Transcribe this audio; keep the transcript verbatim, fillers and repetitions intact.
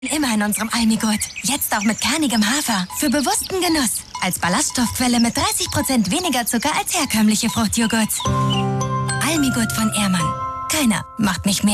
Immer in unserem Almigurt. Jetzt auch mit kernigem Hafer. Für bewussten Genuss. Als Ballaststoffquelle mit dreißig Prozent weniger Zucker als herkömmliche Fruchtjoghurt. Almigurt von Ehrmann. Keiner macht mich mehr.